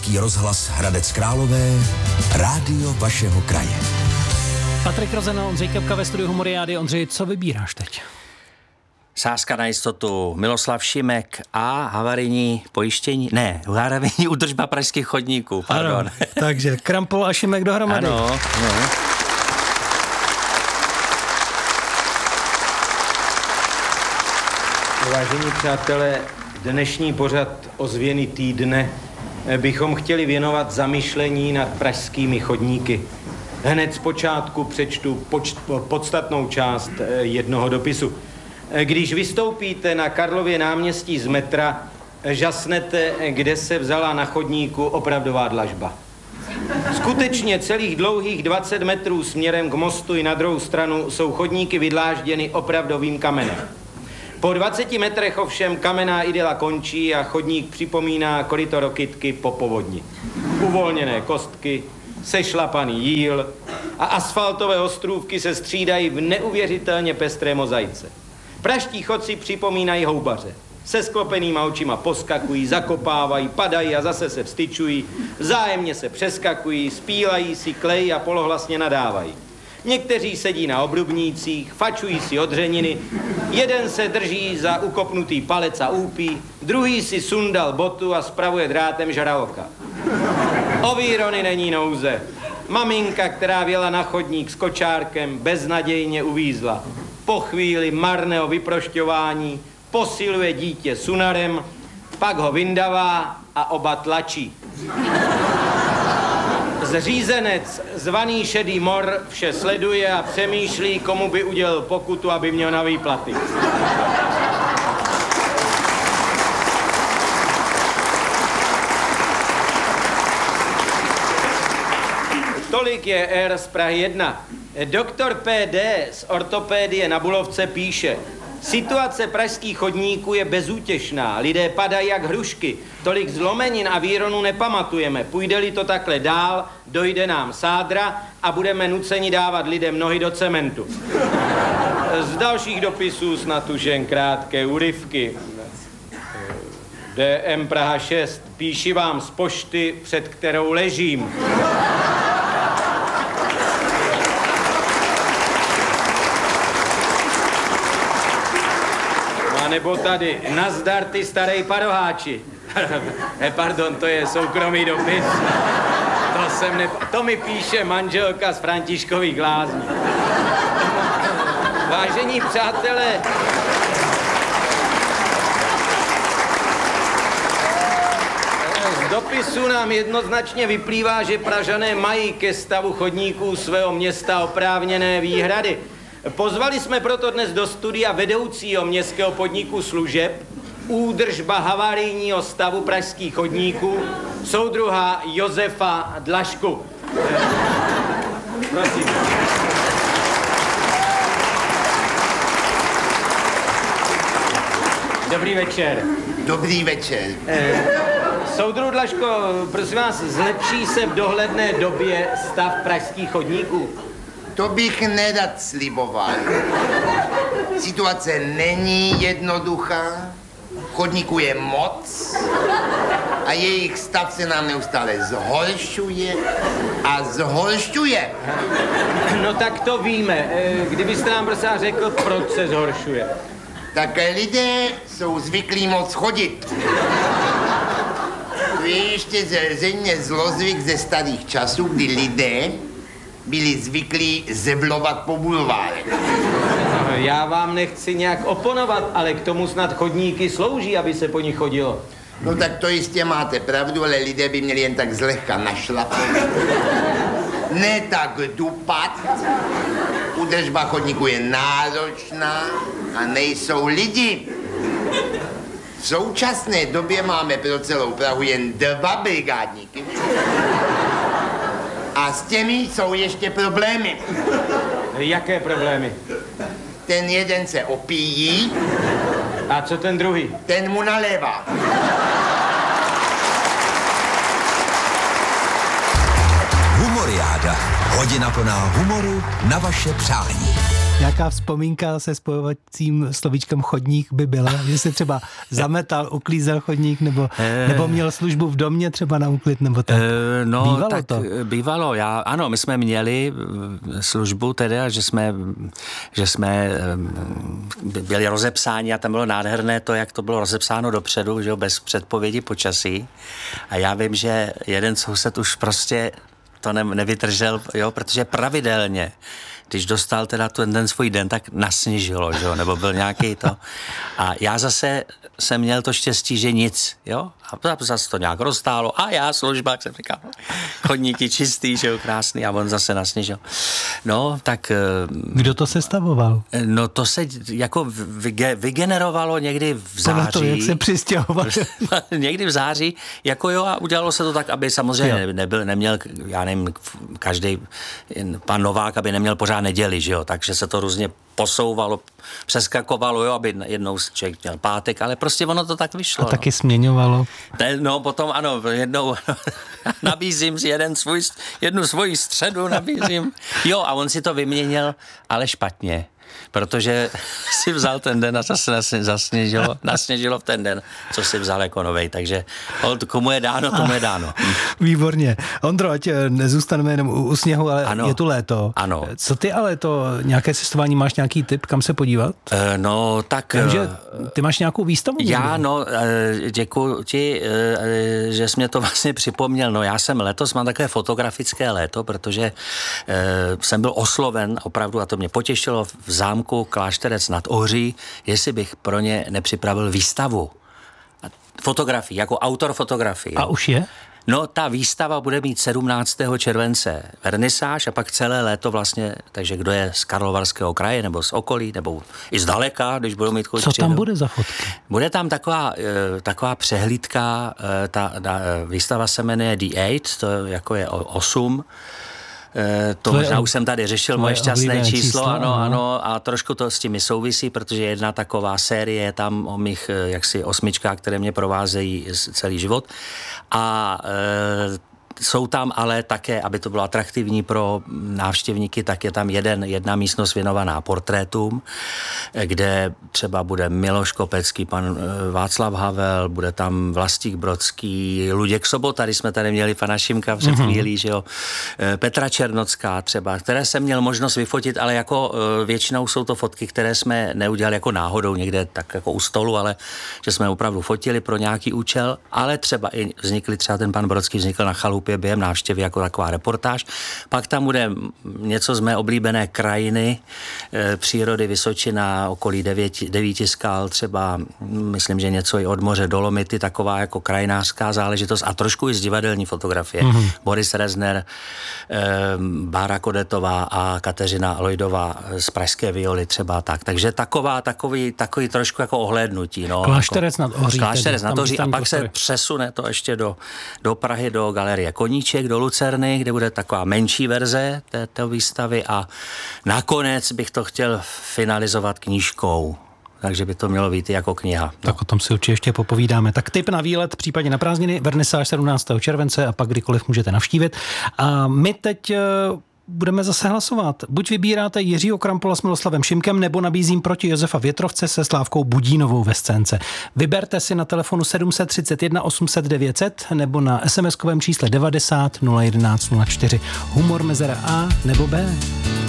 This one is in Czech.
Český rozhlas Hradec Králové, rádio vašeho kraje. Patrik Rozeno, Ondřej Kapka ve studiu Humoriády. Ondřej, co vybíráš teď? Sázka na jistotu, Miloslav Šimek a havarijní údržba pražských chodníků, pardon. Ano, takže Krampol a Šimek dohromady. Ano. Vážení přátelé, dnešní pořad Ozvěny týdne bychom chtěli věnovat zamyšlení nad pražskými chodníky. Hned z počátku přečtu podstatnou část jednoho dopisu. Když vystoupíte na Karlově náměstí z metra, žasnete, kde se vzala na chodníku opravdová dlažba. Skutečně celých dlouhých 20 metrů směrem k mostu i na druhou stranu jsou chodníky vydlážděny opravdovým kamenem. Po 20 metrech ovšem kamenná idyla končí a chodník připomíná koryto Rokytky po povodni. Uvolněné kostky, sešlapaný jíl a asfaltové ostrůvky se střídají v neuvěřitelně pestré mozaice. Pražští chodci připomínají houbaře. Se sklopenýma očima poskakují, zakopávají, padají a zase se vstyčují, vzájemně se přeskakují, spílají si, klejí a polohlasně nadávají. Někteří sedí na obrubnících, fačují si odřeniny, jeden se drží za ukopnutý palec a úpí, druhý si sundal botu a spravuje drátem žraloka. O výrony není nouze. Maminka, která věla na chodník s kočárkem, beznadějně uvízla. Po chvíli marného vyprošťování posiluje dítě sunarem, pak ho vyndavá a oba tlačí. Zřízenec, zvaný Šedý mor, vše sleduje a přemýšlí, komu by udělal pokutu, aby měl na výplaty. Tolik je R z Prahy 1. Doktor PD z ortopédie na Bulovce píše: situace pražských chodníků je bezútěšná, lidé padají jak hrušky, tolik zlomenin a výronů nepamatujeme. Půjde-li to takhle dál, dojde nám sádra a budeme nuceni dávat lidem nohy do cementu. Z dalších dopisů snad už jen krátké úryvky. DM Praha 6, píši vám z pošty, před kterou ležím. A nebo tady, nazdar ty starej paroháči. Pardon, to je soukromý dopis. To mi píše manželka z Františkových Lázní. Vážení přátelé, z dopisu nám jednoznačně vyplývá, že Pražané mají ke stavu chodníků svého města oprávněné výhrady. Pozvali jsme proto dnes do studia vedoucího městského podniku služeb, údržba havarijního stavu pražských chodníků, soudruha Josefa Dlažku. Prosím. Dobrý večer. Dobrý večer. Soudruh Dlažko, prosím vás, zlepší se v dohledné době stav pražských chodníků? To bych nerad sliboval. Situace není jednoduchá, chodníků je moc a jejich stav se nám neustále zhoršuje a zhoršuje. No tak to víme. Kdybyste nám prosím řekl, proč se zhoršuje. Tak lidé jsou zvyklí moc chodit. To je ještě zřejmě zlozvyk ze starých časů, kdy lidé byli zvyklí zevlovat po bulvárech. Já vám nechci nějak oponovat, ale k tomu snad chodníky slouží, aby se po nich chodilo. No tak to jistě máte pravdu, ale lidé by měli jen tak zlehka našlapat. Ne tak dupat. Údržba chodníku je náročná a nejsou lidi. V současné době máme pro celou Prahu jen 2 brigádníky. A s těmi jsou ještě problémy. Jaké problémy? Ten jeden se opíjí. A co ten druhý? Ten mu nalévá. Humoriáda. Hodina plná humoru na vaše přání. Nějaká vzpomínka se spojovacím slovíčkem chodník by byla, že se třeba zametal, uklízel chodník, nebo měl službu v domě třeba na úklid, nebo tak? Bývalo tak to? Bývalo. Ano, my jsme měli službu teda, že jsme byli rozepsáni a tam bylo nádherné to, jak to bylo rozepsáno dopředu, že jo, bez předpovědi počasí. A já vím, že jeden soused už prostě to nevydržel, jo, protože pravidelně, když dostal teda ten svůj den, tak nasněžilo, že jo, nebo byl nějaký to. A já zase jsem měl to štěstí, že nic, jo, a zase to nějak roztálo a já služba, jak jsem říkal, chodníky čistý, že jo, krásný, a on zase nasněžil. No, tak... Kdo to sestavoval? No, to se jako vygenerovalo někdy v září. To, jak se přistěhoval. Někdy v září, jako jo, a udělalo se to tak, aby samozřejmě neměl, já nevím, každý pan Novák, aby neměl pořád neděli, že jo, takže se to různě posouvalo, přeskakovalo, jo, aby jednou člověk měl pátek, ale prostě ono to tak vyšlo. A taky směňovalo. No, potom ano, jednou nabízím si jednu svoji středu nabízím. Jo, a on si to vyměnil, ale špatně. Protože si vzal ten den a zase nasněžilo v ten den, co si vzal jako novej. Takže komu je dáno, tomu je dáno. Výborně. Ondro, ať nezůstaneme jenom u sněhu, ale ano, je tu léto. Ano. Co ty ale nějaké cestování, máš nějaký tip, kam se podívat? No, tak... Vím, že ty máš nějakou výstavu? Děkuji ti, že jsi mě to vlastně připomněl. No, já jsem letos, mám takové fotografické léto, protože jsem byl osloven opravdu, a to mě potěšilo, v zámku Klášterec nad Ohří, jestli bych pro ně nepřipravil výstavu. Fotografii, jako autor fotografii. A už je? No, ta výstava bude mít 17. července vernisáž a pak celé léto vlastně, takže kdo je z Karlovarského kraje nebo z okolí, nebo i z daleka, když budou mít chuť. Co tam bude za fotky? Bude tam taková přehlídka, ta výstava se jmenuje The 8, to jako je 8. To možná už jsem tady řešil, moje šťastné číslo, ano, a trošku to s tím souvisí, protože jedna taková série je tam o mých jaksi 8, které mě provázejí celý život. A jsou tam ale také, aby to bylo atraktivní pro návštěvníky, tak je tam jedna místnost věnovaná portrétům, kde třeba bude Miloš Kopecký, pan Václav Havel, bude tam Vlastík Brodský, Luděk Sobota, když jsme tady měli pana Šimka před chvílí, že jo, Petra Černocká třeba, které jsem měl možnost vyfotit, ale jako většinou jsou to fotky, které jsme neudělali jako náhodou někde tak jako u stolu, ale že jsme opravdu fotili pro nějaký účel, ale třeba i ten pan Brodský vznikl na chalupě během návštěvy jako taková reportáž. Pak tam bude něco z mé oblíbené krajiny, přírody Vysočina, okolí 9 skal, třeba myslím, že něco i od moře Dolomity, taková jako krajinářská záležitost a trošku i z divadelní fotografie. Boris Rezner, Bára Kodetová a Kateřina Lojdová z Pražské violy třeba tak. Takže takový trošku jako ohlédnutí. No, Klášterec nad Ohří. Klášterec nad Ohří a pak se přesune to ještě do Prahy, do galerie Koníček, do Lucerny, kde bude taková menší verze této výstavy a nakonec bych to chtěl finalizovat knížkou. Takže by to mělo být jako kniha. Tak o tom si určitě ještě popovídáme. Tak tip na výlet, případně na prázdniny, vernisáž 17. července a pak kdykoliv můžete navštívit. A my teď budeme zase hlasovat. Buď vybíráte Jiřího Krampola s Miloslavem Šimkem, nebo nabízím proti Josefa Větrovce se Slávkou Budínovou ve scénce. Vyberte si na telefonu 731 800 900 nebo na SMS-kovém čísle 90 011 04. Humor mezera A nebo B.